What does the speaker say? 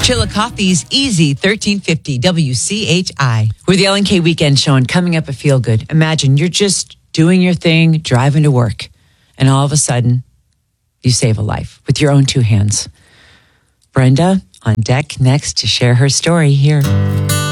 Chillicothe's Easy 1350 WCHI. We're the L&K Weekend Show, and coming up a Feel Good. Imagine you're just doing your thing, driving to work, and all of a sudden, you save a life with your own two hands. Brenda on deck next to share her story here.